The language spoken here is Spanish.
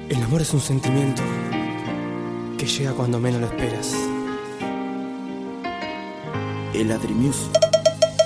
El amor es un sentimiento que llega cuando menos lo esperas. El Adri Music.